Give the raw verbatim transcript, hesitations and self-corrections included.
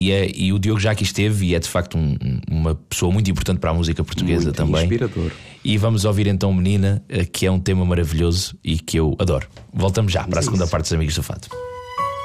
E, é, e o Diogo já aqui esteve e é de facto um, uma pessoa muito importante para a música portuguesa muito também. Inspirador. E vamos ouvir então Menina, que é um tema maravilhoso e que eu adoro. Voltamos já para a segunda parte dos Amigos do Fado.